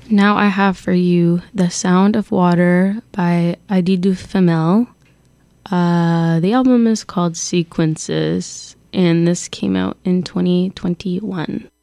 Now I have for you The Sound of Water by Adidou Famel. The album is called Sequences, and this came out in 2021.